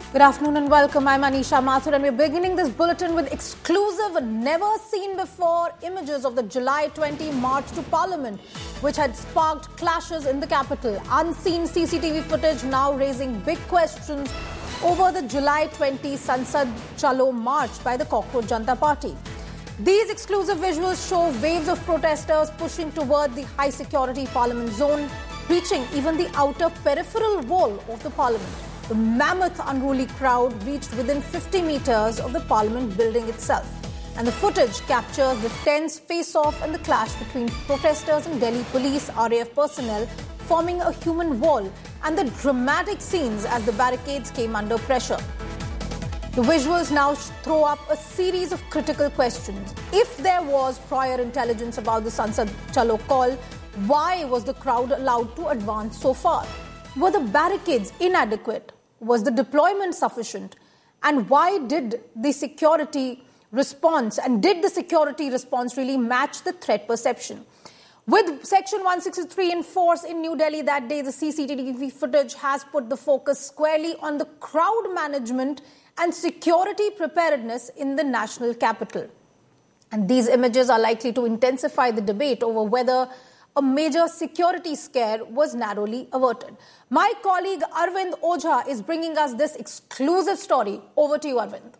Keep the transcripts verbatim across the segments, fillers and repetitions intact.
Good afternoon and welcome. I'm Anisha Mathur and we're beginning this bulletin with exclusive, never-seen-before images of the July twentieth March to Parliament, which had sparked clashes in the capital. Unseen C C T V footage now raising big questions over the July twentieth Sansad Chalo March by the Cockroach Janata Party. These exclusive visuals show waves of protesters pushing toward the high-security Parliament zone, reaching even the outer peripheral wall of the Parliament. The mammoth unruly crowd reached within fifty metres of the Parliament building itself. And the footage captures the tense face-off and the clash between protesters and Delhi police R A F personnel, forming a human wall, and the dramatic scenes as the barricades came under pressure. The visuals now throw up a series of critical questions. If there was prior intelligence about the Sansad Chalo call, why was the crowd allowed to advance so far? Were the barricades inadequate? Was the deployment sufficient? And why did the security response, and did the security response really match the threat perception? With Section one sixty-three in force in New Delhi that day, the C C T V footage has put the focus squarely on the crowd management and security preparedness in the national capital. And these images are likely to intensify the debate over whether a major security scare was narrowly averted. My colleague Arvind Ojha is bringing us this exclusive story. Over to you, Arvind.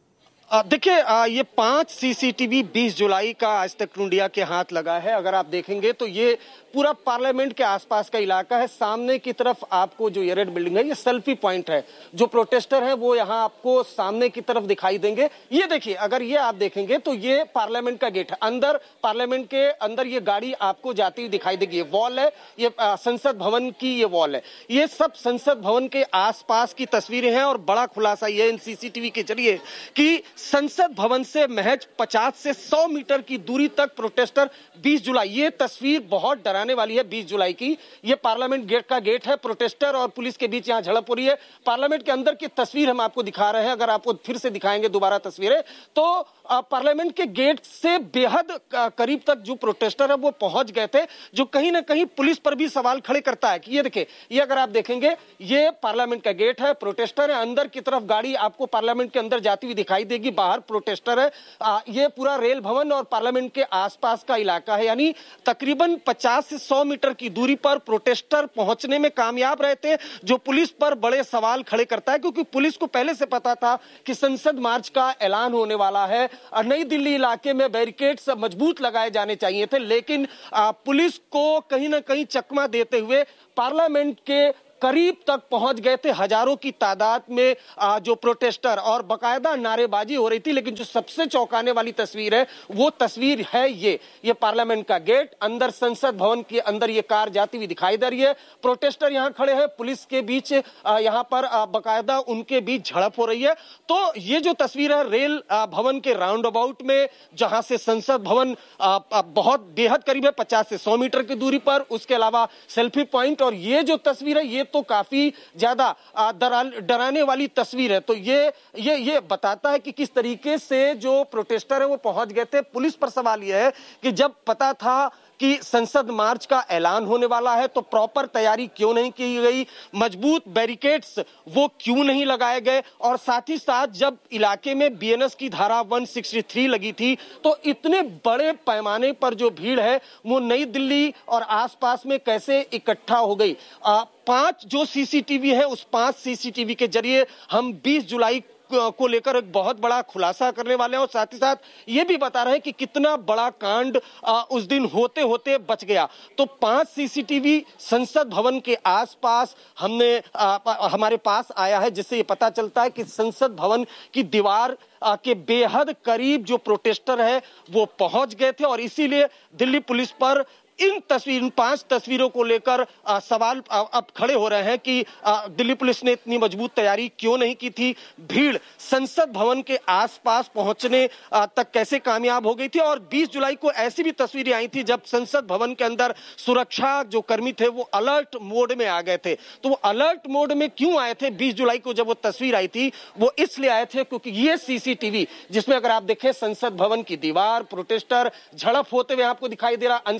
देखिए, ये पांच CCTV बीस जुलाई का आज तक India के हाथ लगा है। अगर आप देखेंगे तो ये पूरा पार्लियामेंट के आसपास का इलाका है। सामने की तरफ आपको जो ये रेड बिल्डिंग है, ये सेल्फी पॉइंट है। जो प्रोटेस्टर है वो यहाँ आपको सामने की तरफ दिखाई देंगे। ये देखिए, अगर ये आप देखेंगे तो ये पार्लियामेंट का गेट है। अंदर पार्लियामेंट के अंदर ये गाड़ी आपको जाती हुई दिखाई देगी। ये वॉल है, ये संसद भवन की ये वॉल है। ये सब संसद भवन के आसपास की तस्वीरें हैं और बड़ा खुलासा ये इन सीसीटीवी के जरिए कि संसद भवन से महज पचास से सौ मीटर की दूरी तक प्रोटेस्टर बीस जुलाई, ये तस्वीर बहुत डराने वाली है। बीस जुलाई की ये पार्लियामेंट गेट का गेट है। प्रोटेस्टर और पुलिस के बीच यहां झड़प हो रही है। पार्लियामेंट के अंदर की तस्वीर हम आपको दिखा रहे हैं। अगर आपको फिर से दिखाएंगे दोबारा तस्वीरें, तो पार्लियामेंट के गेट से बेहद करीब तक जो प्रोटेस्टर है वो पहुंच गए थे, जो कहीं ना कहीं पुलिस पर भी सवाल खड़े करता है कि ये देखिए, ये अगर आप देखेंगे ये पार्लियामेंट का गेट है, प्रोटेस्टर है, अंदर की तरफ गाड़ी आपको पार्लियामेंट के अंदर जाती हुई दिखाई देगी, बाहर प्रोटेस्टर है। आ, ये पूरा रेल भवन और पार्लियामेंट के आसपास का इलाका है, यानी तकरीबन पचास से सौ मीटर की दूरी पर प्रोटेस्टर पहुंचने में कामयाब रहे थे, जो पुलिस पर बड़े सवाल खड़े करता है, क्योंकि पुलिस को पहले से पता था कि संसद मार्च का ऐलान होने वाला है। नई दिल्ली इलाके में बैरिकेड्स मजबूत लगाए जाने चाहिए थे, लेकिन पुलिस को कहीं ना कहीं चकमा देते हुए पार्लियामेंट के करीब तक पहुंच गए थे हजारों की तादाद में जो प्रोटेस्टर, और बकायदा नारेबाजी हो रही थी। लेकिन जो सबसे चौंकाने वाली तस्वीर है वो तस्वीर है ये ये पार्लियामेंट का गेट, अंदर संसद भवन के अंदर ये कार जाती हुई दिखाई दे रही है। प्रोटेस्टर यहां खड़े हैं, पुलिस के बीच यहां पर बकायदा उनके बीच झड़प हो रही है। तो ये जो तस्वीर है रेल भवन के राउंड अबाउट में, जहां से संसद भवन बहुत बेहद करीब है, पचास से सौ मीटर की दूरी पर, उसके अलावा सेल्फी पॉइंट, और ये जो तस्वीर है ये तो काफी ज्यादा डराने वाली तस्वीर है। तो ये ये ये बताता है कि किस तरीके से जो प्रोटेस्टर है वो पहुंच गए थे। पुलिस पर सवाल यह है कि जब पता था कि संसद मार्च का ऐलान होने वाला है तो प्रॉपर तैयारी क्यों नहीं की गई, मजबूत बैरिकेड्स वो क्यों नहीं लगाए गए, और साथ ही साथ जब इलाके में बीएनएस की धारा एक सौ तिरसठ लगी थी तो इतने बड़े पैमाने पर जो भीड़ है वो नई दिल्ली और आसपास में कैसे इकट्ठा हो गई। आ, पांच जो सीसीटीवी है उस पांच सीसीटीवी के जरिए हम बीस जुलाई को लेकर एक बहुत बड़ा खुलासा करने वाले हैं, और साथ ही साथ ये भी बता रहे हैं कि कितना बड़ा कांड आ, उस दिन होते होते बच गया। तो पांच सीसीटीवी संसद भवन के आसपास हमने आ, हमारे पास आया है, जिससे ये पता चलता है कि संसद भवन की दीवार आ, के बेहद करीब जो प्रोटेस्टर है वो पहुंच गए थे, और इसीलिए दिल्ली पुलिस पर इन तस्वीर इन पांच तस्वीरों को लेकर सवाल आ, अब खड़े हो रहे हैं कि आ, दिल्ली पुलिस ने इतनी मजबूत तैयारी क्यों नहीं की थी, भीड़ संसद भवन के आसपास पहुंचने आ, तक कैसे कामयाब हो गई थी। और बीस जुलाई को ऐसी भी तस्वीरें आई थी जब संसद भवन के अंदर सुरक्षा जो कर्मी थे वो अलर्ट मोड में आ गए थे। तो वो अलर्ट मोड में क्यों आए थे बीस जुलाई को जब वो तस्वीर आई थी, वो इसलिए आए थे क्योंकि ये सीसीटीवी जिसमें अगर आप देखें संसद भवन की दीवार, प्रोटेस्टर झड़प होते हुए आपको दिखाई दे रहा, संसद भवन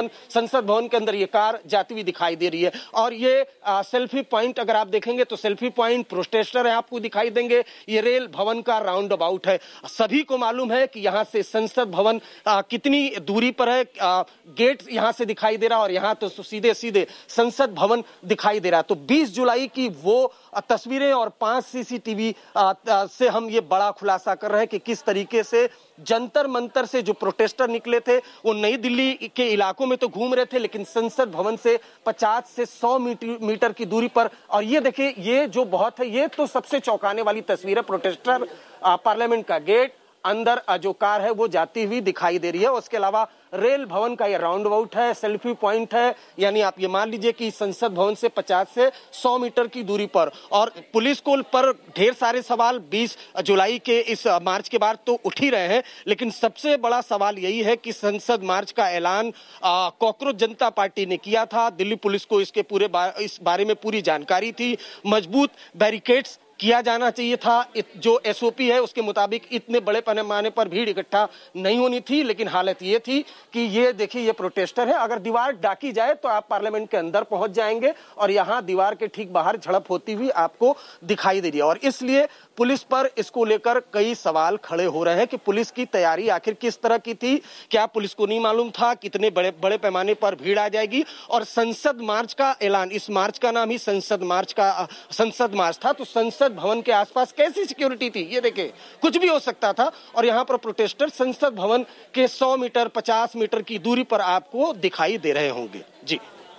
भवन संसद भवन के अंदर ये कार जाती हुई दिखाई दे रही है। और ये आ, सेल्फी पॉइंट अगर आप देखेंगे तो सेल्फी पॉइंट प्रोटेस्टर है आपको दिखाई देंगे। ये रेल भवन का राउंड अबाउट है। सभी को मालूम है कि यहाँ से संसद भवन आ, कितनी दूरी पर है। आ, गेट यहाँ से दिखाई दे रहा और यहाँ तो सीधे सीधे संसद भवन दिखाई दे रहा। तो बीस जुलाई की वो तस्वीरें और पांच सीसीटीवी से हम ये बड़ा खुलासा कर रहे हैं कि किस तरीके से जंतर मंतर से जो प्रोटेस्टर निकले थे वो नई दिल्ली के इलाकों में तो घूम रहे थे, लेकिन संसद भवन से पचास से सौ मीटर की दूरी पर। और ये देखिए, ये जो बहुत है, ये तो सबसे चौंकाने वाली तस्वीर है। प्रोटेस्टर पार्लियामेंट का गेट, अंदर जो कार है वो जाती हुई दिखाई दे रही है। उसके अलावा रेल भवन का ये राउंड अबाउट है, सेल्फी पॉइंट है, यानी आप ये मान लीजिए कि संसद भवन से पचास से सौ मीटर की दूरी पर। और पुलिस को पर ढेर सारे सवाल बीस जुलाई के इस मार्च के बाद तो उठ ही रहे हैं, लेकिन सबसे बड़ा सवाल यही है कि संसद मार्च का ऐलान कॉकरोच जनता पार्टी ने किया था। दिल्ली पुलिस को इसके पूरे बा, इस बारे में पूरी जानकारी थी। मजबूत बैरिकेड्स किया जाना चाहिए था। जो एसओपी है उसके मुताबिक इतने बड़े पैमाने पर भीड़ इकट्ठा नहीं होनी थी, लेकिन हालत ये थी कि ये देखिए, ये प्रोटेस्टर है। अगर दीवार डाकी जाए तो आप पार्लियामेंट के अंदर पहुंच जाएंगे और यहां दीवार के ठीक बाहर झड़प होती हुई आपको दिखाई दे रही है। और इसलिए पुलिस पर इसको लेकर कई सवाल खड़े हो रहे हैं कि पुलिस की तैयारी आखिर किस तरह की थी। क्या पुलिस को नहीं मालूम था कितने बड़े बड़े पैमाने पर भीड़ आ जाएगी। और संसद मार्च का ऐलान, इस मार्च का नाम ही संसद मार्च का संसद मार्च था, तो संसद भवन के आसपास कैसी सिक्योरिटी थी ये देखें, कुछ भी हो सकता था। और यहां पर प्रोटेस्टर संसद भवन के सौ मीटर पचास मीटर की दूरी पर आपको दिखाई दे रहे होंगे। जी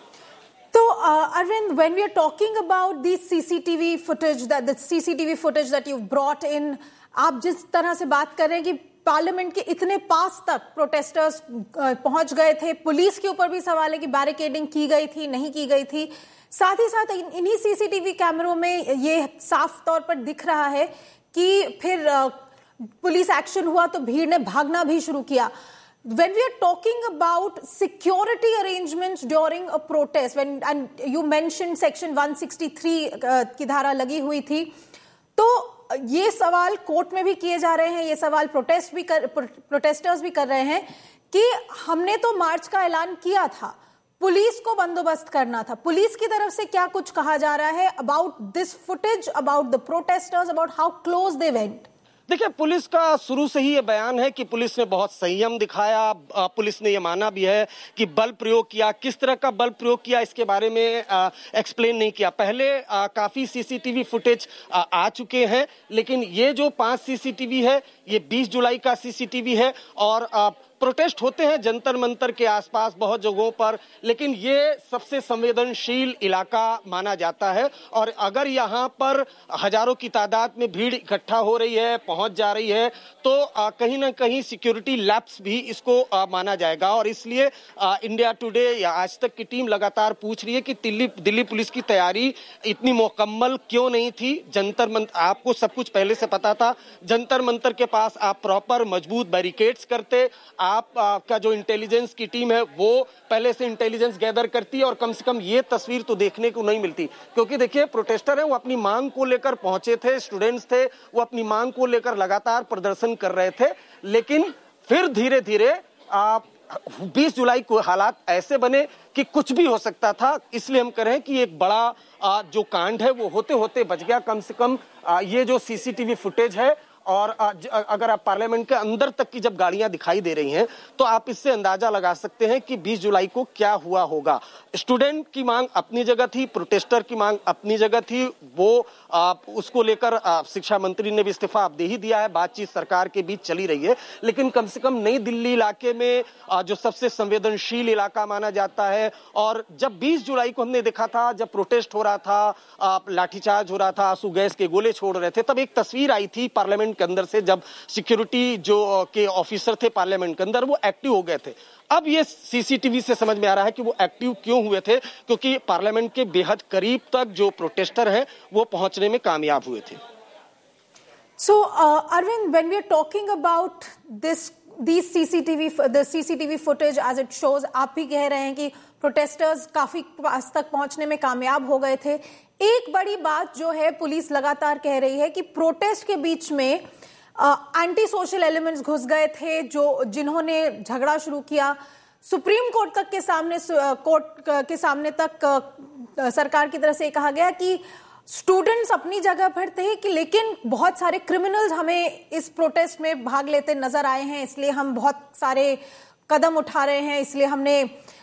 तो Arvind, when we are talking about the C C T V footage, that the C C T V footage that you've brought in, आप जिस तरह से बात कर रहे हैं कि पार्लियामेंट के इतने पास तक प्रोटेस्टर्स पहुंच गए थे, पुलिस के ऊपर भी सवाल है कि बैरिकेडिंग की गई थी नहीं की गई थी। साथ ही साथ इन्हीं सीसीटीवी कैमरों में ये साफ तौर पर दिख रहा है कि फिर पुलिस एक्शन हुआ तो भीड़ ने भागना भी शुरू किया। When we are talking about security arrangements during a protest, when and you mentioned section one sixty-three की धारा लगी हुई थी, तो ये सवाल कोर्ट में भी किए जा रहे हैं, ये सवाल प्रोटेस्ट भी कर प्रोटेस्टर्स भी कर रहे हैं कि हमने तो मार्च का ऐलान किया था, पुलिस को बंदोबस्त करना था। पुलिस की तरफ से क्या कुछ कहा जा रहा है about this footage, about the protesters, about how close they went? देखिए, पुलिस का शुरू से ही ये बयान है कि पुलिस ने बहुत संयम दिखाया। पुलिस ने ये माना भी है कि बल प्रयोग किया। किस तरह का बल प्रयोग किया इसके बारे में एक्सप्लेन नहीं किया। पहले आ, काफी सीसीटीवी फुटेज आ, आ चुके हैं, लेकिन ये जो पांच सीसीटीवी है ये बीस जुलाई का सीसीटीवी है। और आ, प्रोटेस्ट होते हैं जंतर मंतर के आसपास बहुत जगहों पर, लेकिन ये सबसे संवेदनशील इलाका माना जाता है। और अगर यहाँ पर हजारों की तादाद में भीड़ इकट्ठा हो रही है, पहुंच जा रही है, तो आ, कहीं ना कहीं सिक्योरिटी लैप्स भी इसको आ, माना जाएगा। और इसलिए आ, इंडिया टुडे या आज तक की टीम लगातार पूछ रही है कि दिल्ली दिल्ली पुलिस की तैयारी इतनी मुकम्मल क्यों नहीं थी। जंतर मंतर, आपको सब कुछ पहले से पता था। जंतर मंतर के पास आप प्रॉपर मजबूत बैरिकेड्स करते, आप आ, का जो इंटेलिजेंस की टीम है वो पहले से इंटेलिजेंस गैदर करती है, और कम से कम ये तस्वीर तो देखने को नहीं मिलती। क्योंकि देखिए, प्रोटेस्टर है वो अपनी मांग को लेकर पहुंचे थे, स्टूडेंट्स थे, वो अपनी मांग को लेकर लगातार प्रदर्शन कर रहे थे, लेकिन फिर धीरे धीरे बीस जुलाई को हालात ऐसे बने कि कुछ भी हो सकता था। इसलिए हम कह रहे हैं कि एक बड़ा आ, जो कांड है वो होते होते बच गया। कम से कम आ, ये जो सीसीटीवी फुटेज है, और अगर आप पार्लियामेंट के अंदर तक की जब गाड़ियां दिखाई दे रही हैं तो आप इससे अंदाजा लगा सकते हैं कि बीस जुलाई को क्या हुआ होगा। स्टूडेंट की मांग अपनी जगह थी, प्रोटेस्टर की मांग अपनी जगह थी। वो आ, उसको लेकर शिक्षा मंत्री ने भी इस्तीफा दे ही दिया है, बातचीत सरकार के बीच चली रही है। लेकिन कम से कम नई दिल्ली इलाके में आ, जो सबसे संवेदनशील इलाका माना जाता है, और जब बीस जुलाई को हमने देखा था, जब प्रोटेस्ट हो रहा था, लाठीचार्ज हो रहा था, आंसू गैस के गोले छोड़ रहे थे, तब एक तस्वीर आई थी पार्लियामेंट के अंदर से, जब सिक्योरिटी जो के ऑफिसर थे पार्लियामेंट के अंदर वो एक्टिव हो गए थे। अब ये सीसीटीवी से समझ में आ रहा है कि वो एक्टिव क्यों हुए थे, क्योंकि पार्लियामेंट के बेहद करीब तक जो प्रोटेस्टर हैं वो पहुंचने में कामयाब हुए थे। सो Arvind, when we are talking about this these C C T V the C C T V footage as it shows, आप भी कह रहे हैं कि प्रोटेस्टर्स काफी पास तक पहुंचने में कामयाब हो गए थे। एक बड़ी बात जो है, पुलिस लगातार कह रही है कि प्रोटेस्ट के बीच में एंटी सोशल एलिमेंट्स घुस गए थे, जो जिन्होंने झगड़ा शुरू किया। सुप्रीम कोर्ट तक के सामने कोर्ट के सामने तक सरकार की तरफ से कहा गया कि स्टूडेंट्स अपनी जगह पर थे कि लेकिन बहुत सारे क्रिमिनल्स हमें इस प्रोटेस्ट में भाग लेते नजर आए हैं, इसलिए हम बहुत सारे कदम उठा रहे हैं, इसलिए हमने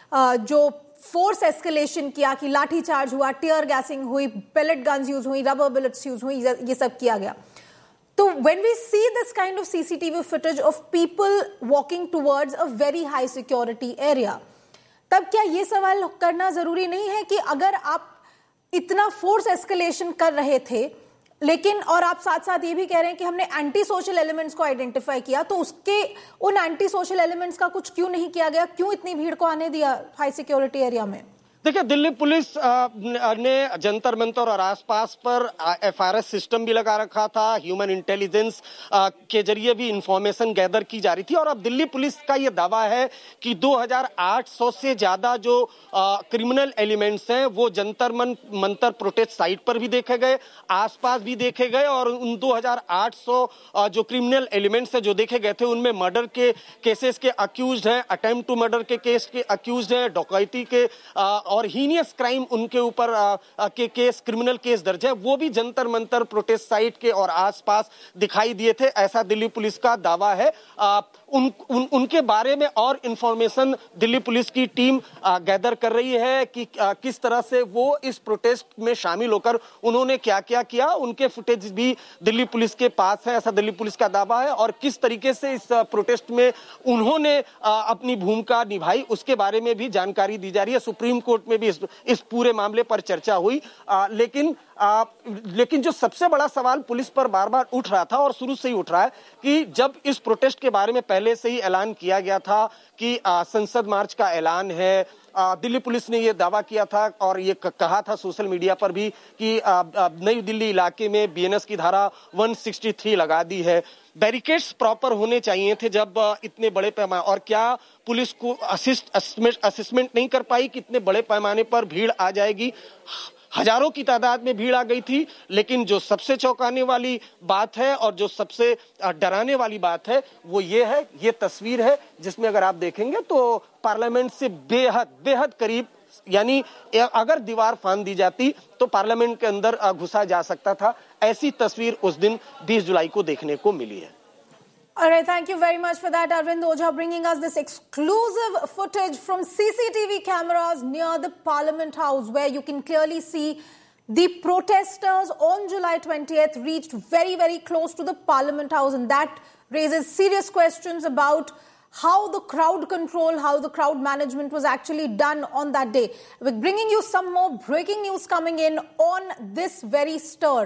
जो फोर्स एस्केलेशन किया कि लाठी चार्ज हुआ, टीयर गैसिंग हुई, पेलेट गन्स यूज हुई, रबर बुलेट्स यूज हुई, ये सब किया गया। तो when we see this kind of C C T V footage of people walking towards a very high security area, तब क्या ये सवाल करना जरूरी नहीं है कि अगर आप इतना फोर्स एस्केलेशन कर रहे थे लेकिन और आप साथ साथ ये भी कह रहे हैं कि हमने एंटी सोशल एलिमेंट्स को आइडेंटिफाई किया, तो उसके उन एंटी सोशल एलिमेंट्स का कुछ क्यों नहीं किया गया? क्यों इतनी भीड़ को आने दिया हाई सिक्योरिटी एरिया में? देखिए, दिल्ली पुलिस ने जंतर मंतर और आसपास पर एफ आर एस सिस्टम भी लगा रखा था, ह्यूमन इंटेलिजेंस के जरिए भी इंफॉर्मेशन गैदर की जा रही थी। और अब दिल्ली पुलिस का ये दावा है कि दो हज़ार आठ सौ से ज्यादा जो क्रिमिनल एलिमेंट्स हैं वो जंतर मंतर प्रोटेस्ट साइट पर भी देखे गए, आसपास भी देखे गए, और उन दो हज़ार आठ सौ जो क्रिमिनल एलिमेंट्स हैं जो देखे गए थे उनमें मर्डर के केसेस के अक्यूज्ड हैं, अटेम्प्ट टू मर्डर के केस के अक्यूज्ड हैं, डकैती के और हीनियस क्राइम उनके ऊपर के केस, क्रिमिनल केस दर्ज है, वो भी जंतर मंतर प्रोटेस्ट साइट के और आसपास दिखाई दिए थे, ऐसा दिल्ली पुलिस का दावा है। आ, उन, उन उनके बारे में और इंफॉर्मेशन दिल्ली पुलिस की टीम गैदर कर रही है कि आ, किस तरह से वो इस प्रोटेस्ट में शामिल होकर उन्होंने क्या क्या किया, उनके फुटेज भी दिल्ली पुलिस के पास है, ऐसा दिल्ली पुलिस का दावा है। और किस तरीके से इस प्रोटेस्ट में उन्होंने आ, अपनी भूमिका निभाई उसके बारे में भी जानकारी दी जा रही है। सुप्रीम कोर्ट में भी इस, इस पूरे मामले पर चर्चा हुई, आ, लेकिन आ, लेकिन जो सबसे बड़ा सवाल पुलिस पर बार बार उठ रहा था और शुरू से ही उठ रहा है कि जब इस प्रोटेस्ट के बारे में पहले से ही ऐलान किया गया था कि आ, संसद मार्च का ऐलान है, आ, दिल्ली पुलिस ने यह दावा किया था और ये कहा था सोशल मीडिया पर भी कि नई दिल्ली इलाके में बी एन एस की धारा एक सौ तिरसठ लगा दी है, बैरिकेड्स प्रॉपर होने चाहिए थे जब इतने बड़े पैमाने, और क्या पुलिस को असिस्ट असेसमेंट नहीं कर पाई कि इतने बड़े पैमाने पर भीड़ आ जाएगी? हजारों की तादाद में भीड़ आ गई थी, लेकिन जो सबसे चौंकाने वाली बात है और जो सबसे डराने वाली बात है वो ये है, ये तस्वीर है जिसमें अगर आप देखेंगे तो पार्लियामेंट से बेहद बेहद करीब, यानी अगर दीवार फांद दी जाती तो पार्लियामेंट के अंदर घुसा जा सकता था, ऐसी तस्वीर उस दिन बीस जुलाई को देखने को मिली है। All right, thank you very much for that, Arvind Ojha, bringing us this exclusive footage from C C T V cameras near the Parliament House, where you can clearly see the protesters on July twentieth reached very, very close to the Parliament House, and that raises serious questions about how the crowd control, how the crowd management was actually done on that day. We're bringing you some more breaking news coming in on this very stir.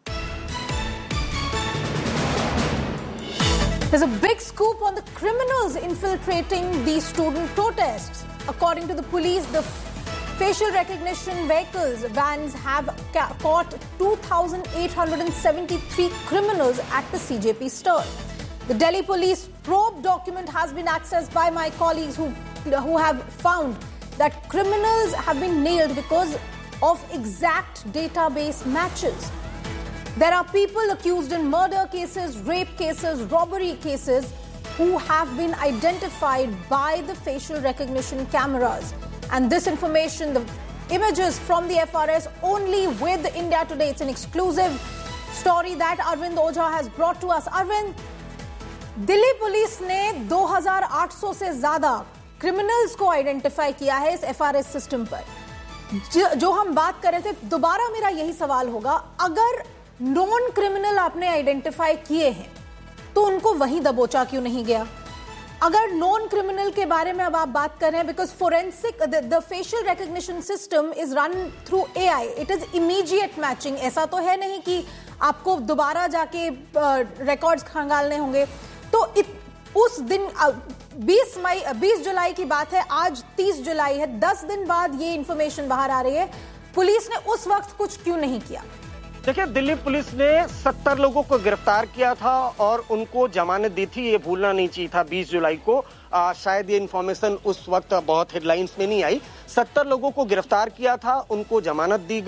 There's a big scoop on the criminals infiltrating the student protests. According to the police, the facial recognition vehicles, vans, have caught two thousand eight hundred seventy-three criminals at the C J P stir. The Delhi police probe document has been accessed by my colleagues who, who have found that criminals have been nailed because of exact database matches. There are people accused in murder cases, rape cases, robbery cases who have been identified by the facial recognition cameras. And this information, the images from the F R S only with India Today. It's an exclusive story that Arvind Ojha has brought to us. Arvind, Delhi police ने दो हज़ार आठ सौ से ज्यादा criminals को identify किया है इस एफ आर एस सिस्टम पर। जो हम बात कर रहे थे, दोबारा मेरा यही सवाल होगा, अगर नॉन क्रिमिनल आपने आइडेंटिफाई किए हैं तो उनको वहीं दबोचा क्यों नहीं गया? अगर नॉन क्रिमिनल के बारे में अब आप बात कर रहे हैं, because forensic the facial recognition system is run through a I, it is immediate matching. ऐसा तो है नहीं कि आपको दोबारा जाके रिकॉर्ड्स खंगालने होंगे। तो इत, उस दिन बीस मई बीस जुलाई की बात है, आज तीस जुलाई है, दस दिन बाद ये इंफॉर्मेशन बाहर आ रही है, पुलिस ने उस वक्त कुछ क्यों नहीं किया? देखिए, दिल्ली पुलिस ने सत्तर लोगों को गिरफ्तार किया था और उनको जमानत दी थी, ये भूलना नहीं चाहिए था बीस जुलाई को। आ, शायद ये इन्फॉर्मेशन उस वक्त बहुत हेडलाइंस में नहीं आई। सत्तर लोगों को गिरफ्तार किया था, उनको जमानत दी गई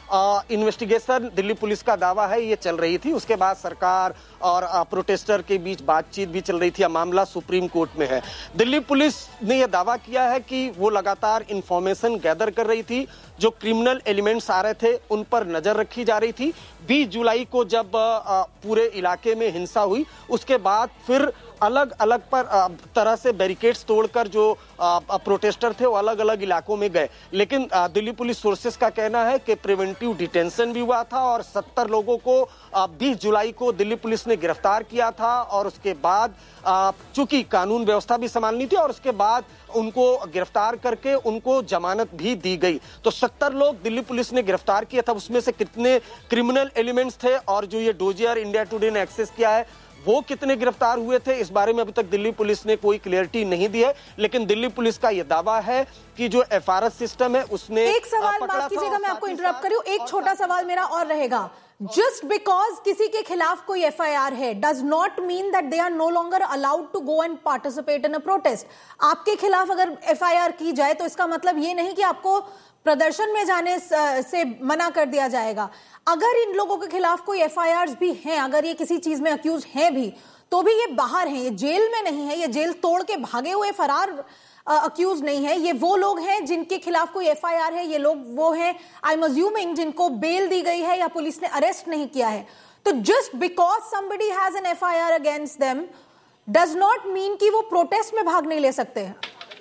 इन्वेस्टिगेशन दिल्ली पुलिस का दावा है ये चल रही थी। उसके बाद सरकार और आ, प्रोटेस्टर के बीच बातचीत भी चल रही थी। मामला सुप्रीम कोर्ट में है। दिल्ली पुलिस ने यह दावा किया है कि वो लगातार इंफॉर्मेशन गैदर कर रही थी, जो क्रिमिनल एलिमेंट्स आ रहे थे उन पर नजर रखी जा रही थी। बीस जुलाई को जब आ, पूरे इलाके में हिंसा हुई, उसके बाद फिर अलग अलग पर आ, तरह से बैरिकेड्स तोड़कर जो आ, प्रोटेस्टर थे वो अलग अलग इलाकों में गए। लेकिन आ, दिल्ली पुलिस सोर्सेस का कहना है कि प्रिवेंटिव डिटेंशन भी हुआ था और सत्तर लोगों को बीस जुलाई को दिल्ली पुलिस ने गिरफ्तार किया था। और उसके बाद चूंकि कानून व्यवस्था भी संभालनी थी और उसके बाद उनको गिरफ्तार करके उनको जमानत भी दी गई। तो सत्तर लोग दिल्ली पुलिस ने गिरफ्तार किया था। उसमें से कितने क्रिमिनल एलिमेंट्स थे और जो ये डोजियर इंडिया टुडे ने एक्सेस किया है वो कितने गिरफ्तार हुए थे, इस बारे में अभी तक दिल्ली पुलिस ने कोई क्लियरिटी नहीं दी है। लेकिन दिल्ली पुलिस का यह दावा है कि जो एफ आर एस सिस्टम है उसने एक सवाल, माफ कीजिएगा मैं आपको इंटरप्ट कर रही हूं, एक छोटा सवाल मेरा और रहेगा। जस्ट बिकॉज किसी के खिलाफ कोई एफ आई आर है does not mean that they are no longer allowed to go and participate in a protest. आपके खिलाफ अगर एफ आई आर की जाए तो इसका मतलब ये नहीं कि आपको प्रदर्शन में जाने से मना कर दिया जाएगा। अगर इन लोगों के खिलाफ कोई एफ आई आर्स भी हैं, अगर ये किसी चीज में अक्यूज हैं भी, तो भी ये बाहर हैं, ये जेल में नहीं है, ये जेल तोड़ के भागे हुए फरार अक्यूज नहीं है। ये वो लोग हैं जिनके खिलाफ कोई एफ आई आर है, ये लोग वो हैं आई एम अज्यूमिंग जिनको बेल दी गई है या पुलिस ने अरेस्ट नहीं किया है। तो just because somebody has an F I R against them does not mean कि वो प्रोटेस्ट में भाग नहीं ले सकते हैं।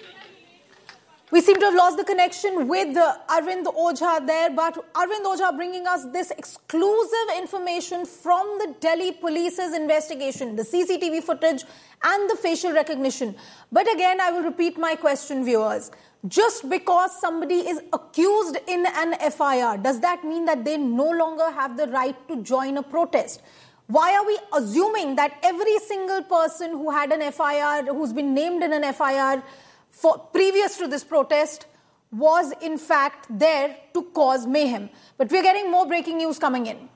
We seem to have lost the connection with uh, Arvind Ojha there, but Arvind Ojha bringing us this exclusive information from the Delhi police's investigation, the C C T V footage and the facial recognition. But again, I will repeat my question, viewers. Just because somebody is accused in an F I R, does that mean that they no longer have the right to join a protest? Why are we assuming that every single person who had an F I R, who's been named in an F I R, For, previous to this protest, was in fact there to cause mayhem? But we're getting more breaking news coming in.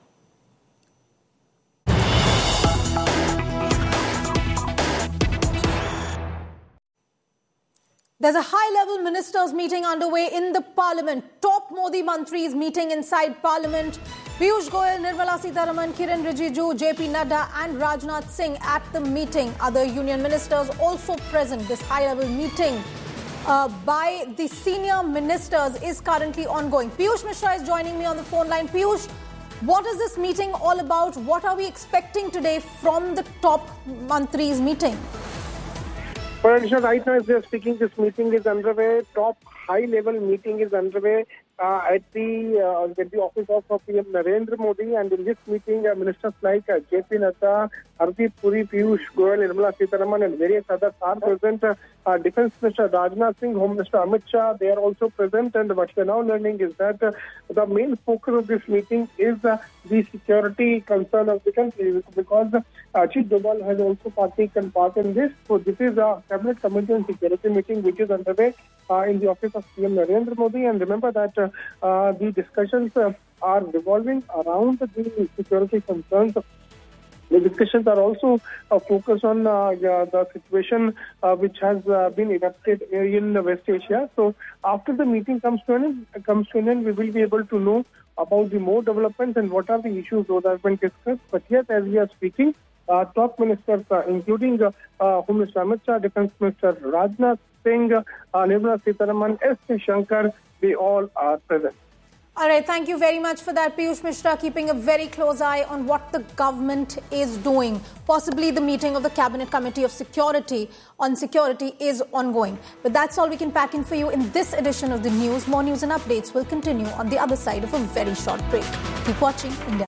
There's a high-level ministers' meeting underway in the parliament. Top Modi mantris meeting inside parliament. Piyush Goyal, Nirmala Sitharaman, Kiren Rijiju, J P Nadda and Rajnath Singh at the meeting. Other union ministers also present. This high-level meeting uh, by the senior ministers is currently ongoing. Piyush Mishra is joining me on the phone line. Piyush, what is this meeting all about? What are we expecting today from the top mantris meeting? Well, Anisha, right now as we are speaking, this meeting is underway. Top high-level meeting is underway uh, at the uh, at the office of P M Narendra Modi, and in this meeting, uh, ministers like uh, J P Nadda, Hardeep Puri, Piyush Goyal, Nirmala Sitharaman, and various others are present. Uh, uh, Defence Minister Rajnath Singh, Home Minister Amit Shah, they are also present. And what we are now learning is that uh, the main focus of this meeting is uh, the security concern of the country, because uh, Ajit Doval has also taken part in this. So this is a cabinet committee on security meeting which is underway uh, in the office of P M Narendra Modi. And remember that uh, uh, the discussions uh, are revolving around the security concerns. The discussions are also uh, focused on uh, uh, the situation uh, which has uh, been erupted in West Asia. So after the meeting comes to an end, comes to an end, we will be able to know about the more developments and what are the issues that have been discussed. But yes, as we are speaking, uh, top ministers, uh, including uh, uh, Home Minister Amit Shah, Defence Minister Rajnath Singh, uh, Nirmala Sitharaman, S. Shankar, they all are present. All right, thank you very much for that, Piyush Mishra, keeping a very close eye on what the government is doing. Possibly the meeting of the Cabinet Committee of Security on Security is ongoing. But that's all we can pack in for you in this edition of the news. More news and updates will continue on the other side of a very short break. Keep watching India.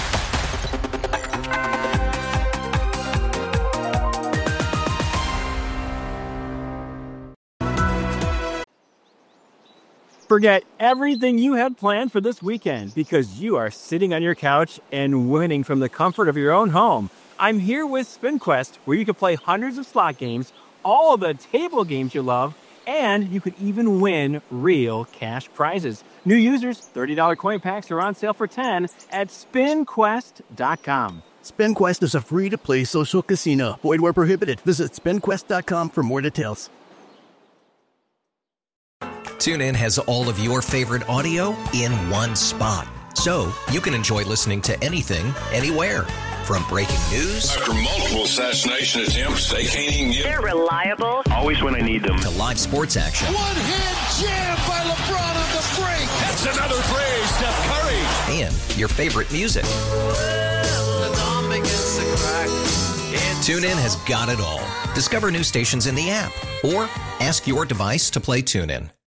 Forget everything you had planned for this weekend because you are sitting on your couch and winning from the comfort of your own home. I'm here with SpinQuest, where you can play hundreds of slot games, all of the table games you love, and you could even win real cash prizes. New users, thirty dollars coin packs are on sale for ten dollars at spin quest dot com. SpinQuest is a free-to-play social casino. Void where prohibited. Visit spin quest dot com for more details. TuneIn has all of your favorite audio in one spot. So you can enjoy listening to anything, anywhere. From breaking news after multiple assassination attempts, they can't even get. They're reliable. Always when I need them. To live sports action. One hand jam by LeBron on the break. That's another three, Steph Curry. And your favorite music. TuneIn has got it all. Discover new stations in the app or ask your device to play TuneIn.